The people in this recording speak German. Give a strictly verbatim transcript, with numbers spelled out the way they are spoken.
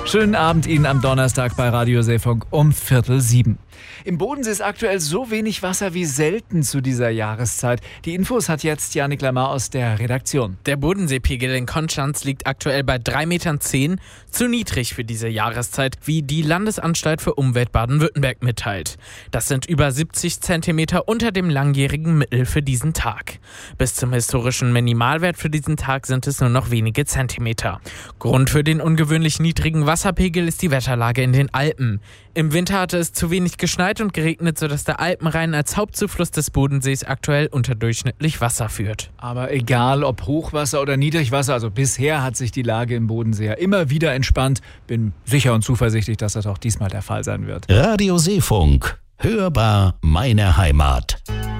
Schönen Abend Ihnen am Donnerstag bei Radio Seefunk um Viertel sieben. Im Bodensee ist aktuell so wenig Wasser wie selten zu dieser Jahreszeit. Die Infos hat jetzt Janik Lamar aus der Redaktion. Der Bodenseepegel in Konstanz liegt aktuell bei drei Meter zehn, zu niedrig für diese Jahreszeit, wie die Landesanstalt für Umwelt Baden-Württemberg mitteilt. Das sind über siebzig Zentimeter unter dem langjährigen Mittel für diesen Tag. Bis zum historischen Minimalwert für diesen Tag sind es nur noch wenige Zentimeter. Grund für den ungewöhnlich niedrigen Wasserpegel ist die Wetterlage in den Alpen. Im Winter hatte es zu wenig geschneit und geregnet, sodass der Alpenrhein als Hauptzufluss des Bodensees aktuell unterdurchschnittlich Wasser führt. Aber egal ob Hochwasser oder Niedrigwasser, also bisher hat sich die Lage im Bodensee ja immer wieder entspannt. Bin sicher und zuversichtlich, dass das auch diesmal der Fall sein wird. Radio Seefunk. Hörbar meine Heimat.